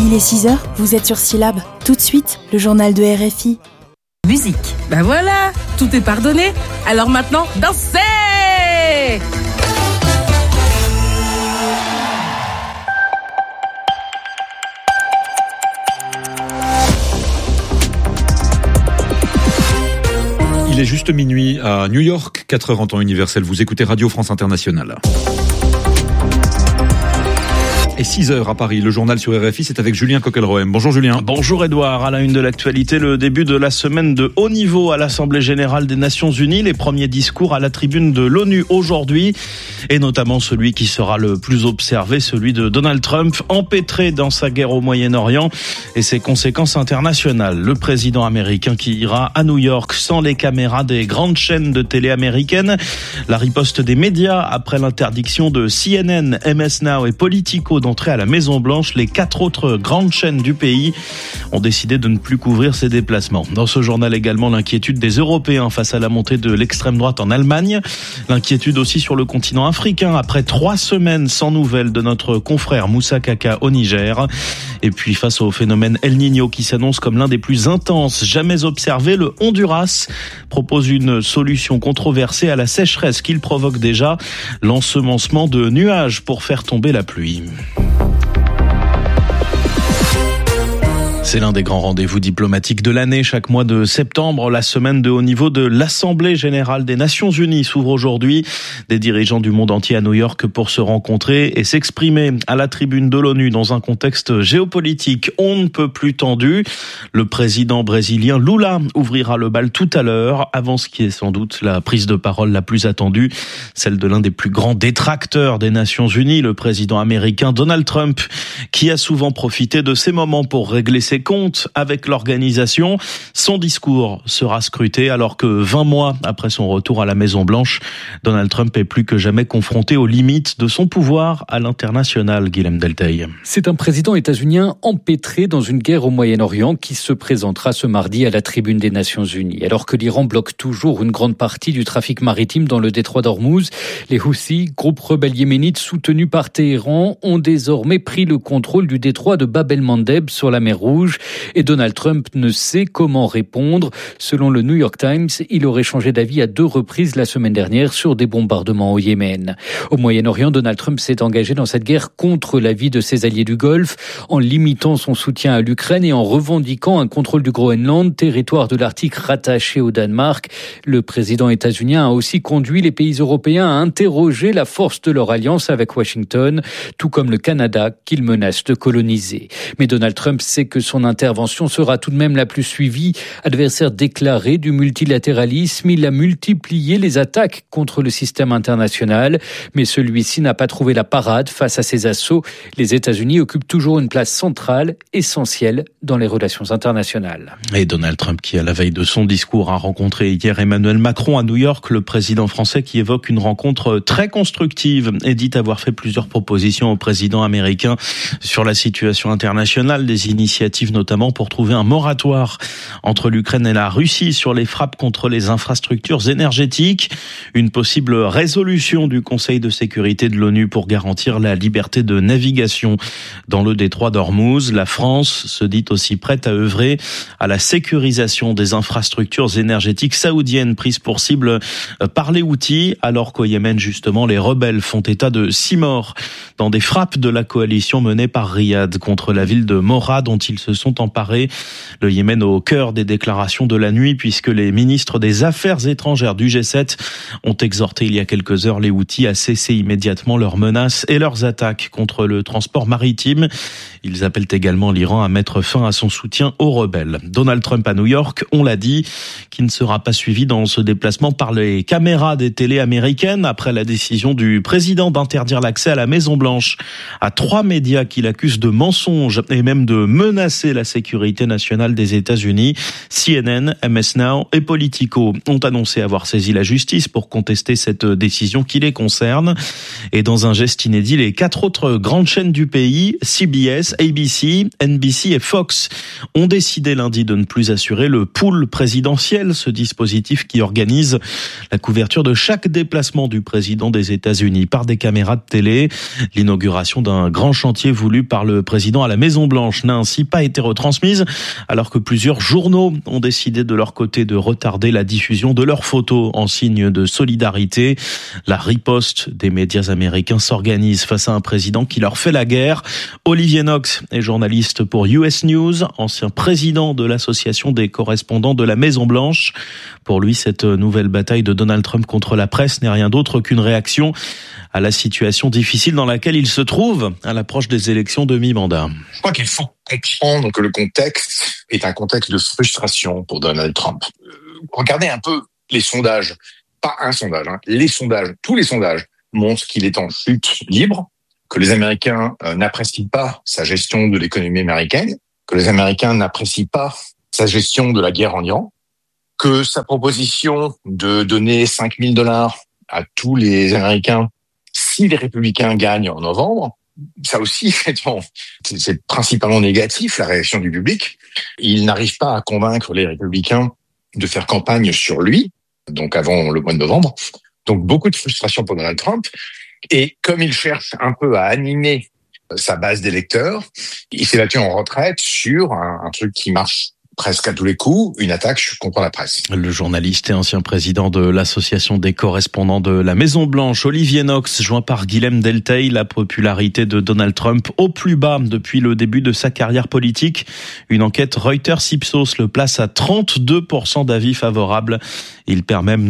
Il est 6h, vous êtes sur Syllab. Tout de suite, le journal de RFI. Musique. Ben voilà, tout est pardonné. Alors maintenant, dansez! Il est juste minuit à New York, 4h en temps universel. Vous écoutez Radio France Internationale. Et 6h à Paris, le journal sur RFI, c'est avec Julien Coquelroem. Bonjour Julien. Bonjour Edouard. À la une de l'actualité, le début de la semaine de haut niveau à l'Assemblée Générale des Nations Unies. Les premiers discours à la tribune de l'ONU aujourd'hui. Et notamment celui qui sera le plus observé, celui de Donald Trump, empêtré dans sa guerre au Moyen-Orient et ses conséquences internationales. Le président américain qui ira à New York sans les caméras des grandes chaînes de télé américaines. La riposte des médias après l'interdiction de CNN, MS Now et Politico d'entrer à la Maison-Blanche. Les 4 autres grandes chaînes du pays ont décidé de ne plus couvrir ces déplacements. Dans ce journal également, l'inquiétude des Européens face à la montée de l'extrême droite en Allemagne. L'inquiétude aussi sur le continent africain après 3 semaines sans nouvelles de notre confrère Moussa Kaka au Niger. Et puis face au phénomène El Niño qui s'annonce comme l'un des plus intenses jamais observés, le Honduras propose une solution controversée à la sécheresse qu'il provoque déjà, l'ensemencement de nuages pour faire tomber la pluie. C'est l'un des grands rendez-vous diplomatiques de l'année. Chaque mois de septembre, la semaine de haut niveau de l'Assemblée Générale des Nations Unies s'ouvre aujourd'hui. Des dirigeants du monde entier à New York pour se rencontrer et s'exprimer à la tribune de l'ONU dans un contexte géopolitique on ne peut plus tendu. Le président brésilien Lula ouvrira le bal tout à l'heure, avant ce qui est sans doute la prise de parole la plus attendue, celle de l'un des plus grands détracteurs des Nations Unies, le président américain Donald Trump, qui a souvent profité de ces moments pour régler ses compte avec l'organisation. Son discours sera scruté alors que 20 mois après son retour à la Maison-Blanche, Donald Trump est plus que jamais confronté aux limites de son pouvoir à l'international. Guilhem Delteil. C'est un président états-unien empêtré dans une guerre au Moyen-Orient qui se présentera ce mardi à la tribune des Nations Unies. Alors que l'Iran bloque toujours une grande partie du trafic maritime dans le détroit d'Ormuz, les Houthis, groupe rebelle yéménite soutenu par Téhéran, ont désormais pris le contrôle du détroit de Bab el-Mandeb sur la mer Rouge. Et Donald Trump ne sait comment répondre. Selon le New York Times, il aurait changé d'avis à 2 reprises la semaine dernière sur des bombardements au Yémen. Au Moyen-Orient, Donald Trump s'est engagé dans cette guerre contre l'avis de ses alliés du Golfe, en limitant son soutien à l'Ukraine et en revendiquant un contrôle du Groenland, territoire de l'Arctique rattaché au Danemark. Le président états-unien a aussi conduit les pays européens à interroger la force de leur alliance avec Washington, tout comme le Canada qu'il menace de coloniser. Mais Donald Trump sait que son intervention sera tout de même la plus suivie. Adversaire déclaré du multilatéralisme, il a multiplié les attaques contre le système international, mais celui-ci n'a pas trouvé la parade face à ces assauts. Les États-Unis occupent toujours une place centrale, essentielle dans les relations internationales. Et Donald Trump qui, à la veille de son discours, a rencontré hier Emmanuel Macron à New York, le président français qui évoque une rencontre très constructive et dit avoir fait plusieurs propositions au président américain sur la situation internationale, des initiatives notamment pour trouver un moratoire entre l'Ukraine et la Russie sur les frappes contre les infrastructures énergétiques, une possible résolution du Conseil de sécurité de l'ONU pour garantir la liberté de navigation dans le détroit d'Ormuz. La France se dit aussi prête à œuvrer à la sécurisation des infrastructures énergétiques saoudiennes prises pour cible par les Houthis, alors qu'au Yémen justement les rebelles font état de 6 morts dans des frappes de la coalition menée par Riyad contre la ville de Mora dont ils se sont emparés. Le Yémen au cœur des déclarations de la nuit puisque les ministres des Affaires étrangères du G7 ont exhorté il y a quelques heures les Houthis à cesser immédiatement leurs menaces et leurs attaques contre le transport maritime. Ils appellent également l'Iran à mettre fin à son soutien aux rebelles. Donald Trump à New York, on l'a dit, qui ne sera pas suivi dans ce déplacement par les caméras des télés américaines après la décision du président d'interdire l'accès à la Maison-Blanche à 3 médias qu'il accuse de mensonges et même de menaces menacer la sécurité nationale des États-Unis. CNN, MS Now et Politico ont annoncé avoir saisi la justice pour contester cette décision qui les concerne. Et dans un geste inédit, les 4 autres grandes chaînes du pays, CBS, ABC, NBC et Fox, ont décidé lundi de ne plus assurer le pool présidentiel, ce dispositif qui organise la couverture de chaque déplacement du président des États-Unis par des caméras de télé. L'inauguration d'un grand chantier voulu par le président à la Maison-Blanche n'a ainsi pas été retransmise, alors que plusieurs journaux ont décidé de leur côté de retarder la diffusion de leurs photos en signe de solidarité. La riposte des médias américains s'organise face à un président qui leur fait la guerre. Olivier Knox est journaliste pour US News, ancien président de l'association des correspondants de la Maison-Blanche. Pour lui, cette nouvelle bataille de Donald Trump contre la presse n'est rien d'autre qu'une réaction à la situation difficile dans laquelle il se trouve à l'approche des élections de mi-mandat. Je crois qu'il faut comprendre que le contexte est un contexte de frustration pour Donald Trump. Regardez un peu les sondages, pas un sondage, les sondages, tous les sondages montrent qu'il est en chute libre, que les Américains n'apprécient pas sa gestion de l'économie américaine, que les Américains n'apprécient pas sa gestion de la guerre en Iran, que sa proposition de donner $5,000 à tous les Américains si les républicains gagnent en novembre, ça aussi, c'est principalement négatif, la réaction du public. Il n'arrive pas à convaincre les républicains de faire campagne sur lui, donc avant le mois de novembre. Donc beaucoup de frustration pour Donald Trump. Et comme il cherche un peu à animer sa base d'électeurs, il s'est battu en retraite sur un truc qui marche presque à tous les coups, une attaque contre la presse. Le journaliste et ancien président de l'association des correspondants de la Maison-Blanche, Olivier Knox, joint par Guilhem Delteil, la popularité de Donald Trump au plus bas depuis le début de sa carrière politique. Une enquête Reuters-Ipsos le place à 32% d'avis favorables. Il perd même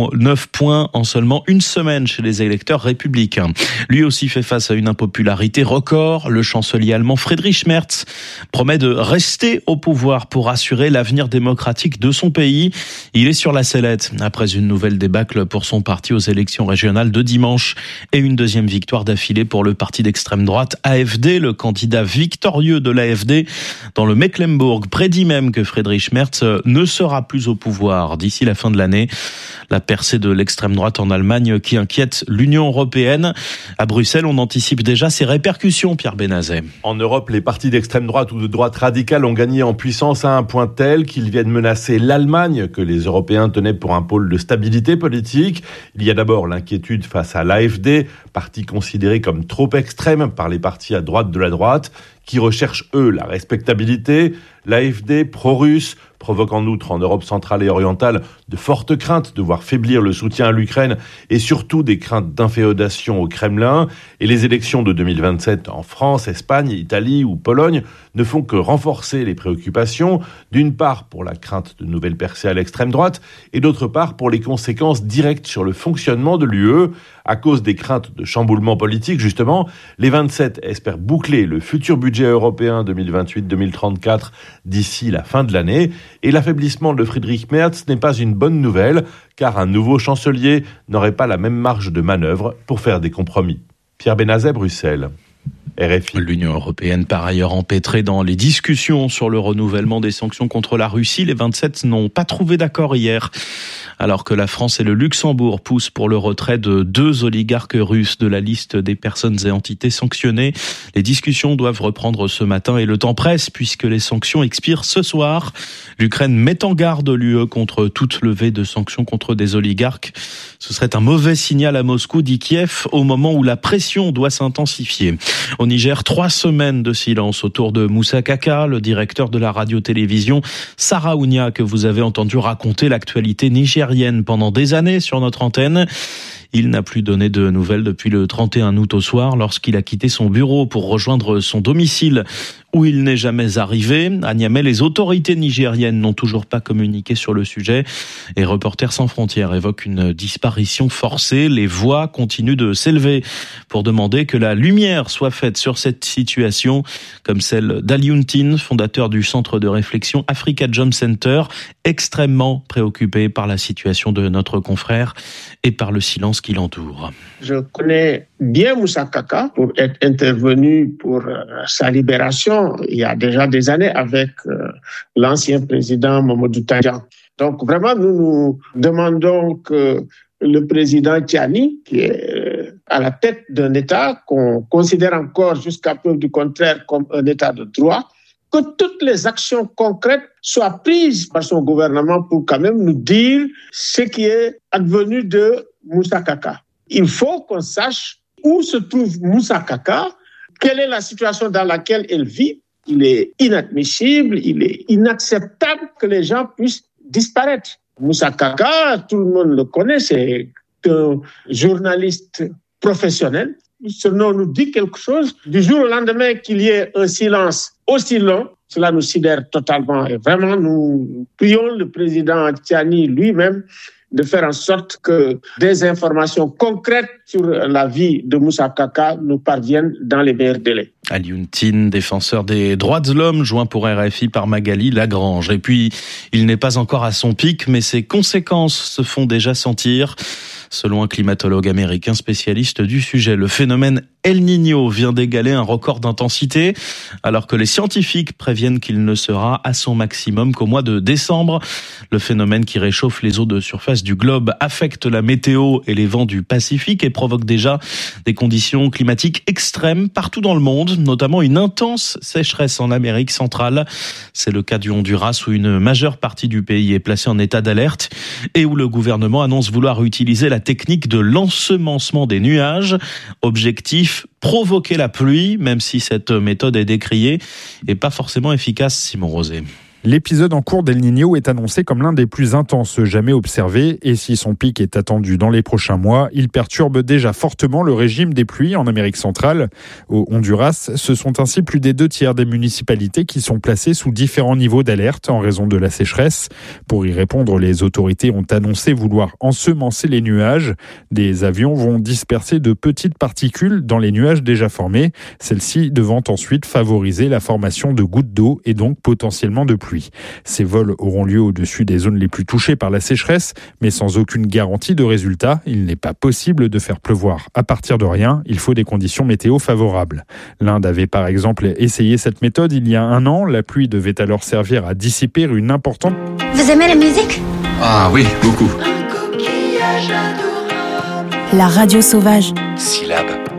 9 points en seulement une semaine chez les électeurs républicains. Lui aussi fait face à une impopularité record. Le chancelier allemand Friedrich Merz promet de rester au pouvoir pour assurer l'avenir démocratique de son pays. Il est sur la sellette après une nouvelle débâcle pour son parti aux élections régionales de dimanche et une deuxième victoire d'affilée pour le parti d'extrême droite AfD. Le candidat victorieux de l'AfD dans le Mecklembourg prédit même que Friedrich Merz ne sera plus au pouvoir d'ici la fin de l'année. La percée de l'extrême droite en Allemagne qui inquiète l'Union européenne. À Bruxelles, on anticipe déjà ses répercussions, Pierre Benazet. En Europe, les partis d'extrême droite ou de droite radicale ont gagné en puissance à un point tel qu'ils viennent menacer l'Allemagne, que les Européens tenaient pour un pôle de stabilité politique. Il y a d'abord l'inquiétude face à l'AfD, parti considéré comme trop extrême par les partis à droite de la droite, qui recherchent, eux, la respectabilité. L'AfD, pro-russe, provoque en outre en Europe centrale et orientale de fortes craintes de voir faiblir le soutien à l'Ukraine et surtout des craintes d'inféodation au Kremlin. Et les élections de 2027 en France, Espagne, Italie ou Pologne ne font que renforcer les préoccupations, d'une part pour la crainte de nouvelles percées à l'extrême droite et d'autre part pour les conséquences directes sur le fonctionnement de l'UE. À cause des craintes de chamboulement politique, justement, les 27 espèrent boucler le futur budget européen 2028-2034 d'ici la fin de l'année. Et l'affaiblissement de Friedrich Merz n'est pas une bonne nouvelle, car un nouveau chancelier n'aurait pas la même marge de manœuvre pour faire des compromis. Pierre Benazet, Bruxelles. RFI. L'Union européenne, par ailleurs empêtrée dans les discussions sur le renouvellement des sanctions contre la Russie, les 27 n'ont pas trouvé d'accord hier. Alors que la France et le Luxembourg poussent pour le retrait de 2 oligarques russes de la liste des personnes et entités sanctionnées, les discussions doivent reprendre ce matin et le temps presse puisque les sanctions expirent ce soir. L'Ukraine met en garde l'UE contre toute levée de sanctions contre des oligarques. Ce serait un mauvais signal à Moscou, dit Kiev, au moment où la pression doit s'intensifier. Au Niger, 3 semaines de silence autour de Moussa Kaka, le directeur de la radio-télévision Sarah Ounia, que vous avez entendu raconter l'actualité nigérienne pendant des années sur notre antenne. Il n'a plus donné de nouvelles depuis le 31 août au soir lorsqu'il a quitté son bureau pour rejoindre son domicile où il n'est jamais arrivé. À Niamey, les autorités nigériennes n'ont toujours pas communiqué sur le sujet et Reporters sans frontières évoque une disparition forcée. Les voix continuent de s'élever pour demander que la lumière soit faite sur cette situation, comme celle d'Alioune Tine, fondateur du centre de réflexion Africa Jom Center, extrêmement préoccupé par la situation de notre confrère et par le silence qui l'entoure. Je connais bien Moussa Kaka pour être intervenu pour sa libération il y a déjà des années avec l'ancien président Mamadou Tandja. Donc vraiment, nous demandons que le président Tiani, qui est à la tête d'un État qu'on considère encore jusqu'à preuve du contraire comme un État de droit, que toutes les actions concrètes soient prises par son gouvernement pour quand même nous dire ce qui est advenu de Moussa Kaka. Il faut qu'on sache où se trouve Moussa Kaka, quelle est la situation dans laquelle elle vit. Il est inadmissible, il est inacceptable que les gens puissent disparaître. Moussa Kaka, tout le monde le connaît, c'est un journaliste professionnel. Ce nom nous dit quelque chose. Du jour au lendemain qu'il y ait un silence aussi long, cela nous sidère totalement. Et vraiment, nous prions le président Tiani lui-même de faire en sorte que des informations concrètes sur la vie de Moussa Kaka nous parviennent dans les meilleurs délais. Alioune Tine, défenseur des droits de l'homme, joint pour RFI par Magali Lagrange. Et puis, il n'est pas encore à son pic, mais ses conséquences se font déjà sentir. Selon un climatologue américain spécialiste du sujet, le phénomène El Niño vient d'égaler un record d'intensité, alors que les scientifiques préviennent qu'il ne sera à son maximum qu'au mois de décembre. Le phénomène qui réchauffe les eaux de surface du globe affecte la météo et les vents du Pacifique et provoque déjà des conditions climatiques extrêmes partout dans le monde, notamment une intense sécheresse en Amérique centrale. C'est le cas du Honduras où une majeure partie du pays est placée en état d'alerte et où le gouvernement annonce vouloir utiliser la technique de l'ensemencement des nuages. Objectif, provoquer la pluie, même si cette méthode est décriée et pas forcément efficace, Simon Rosé. L'épisode en cours d'El Niño est annoncé comme l'un des plus intenses jamais observés et si son pic est attendu dans les prochains mois, il perturbe déjà fortement le régime des pluies en Amérique centrale. Au Honduras, ce sont ainsi plus des 2/3 des municipalités qui sont placées sous différents niveaux d'alerte en raison de la sécheresse. Pour y répondre, les autorités ont annoncé vouloir ensemencer les nuages. Des avions vont disperser de petites particules dans les nuages déjà formés, celles-ci devant ensuite favoriser la formation de gouttes d'eau et donc potentiellement de pluie. Ces vols auront lieu au-dessus des zones les plus touchées par la sécheresse, mais sans aucune garantie de résultat. Il n'est pas possible de faire pleuvoir à partir de rien, il faut des conditions météo favorables. L'Inde avait par exemple essayé cette méthode il y a 1 an. La pluie devait alors servir à dissiper une importante... Vous aimez la musique ? Ah oui, beaucoup. La radio sauvage. Syllabe.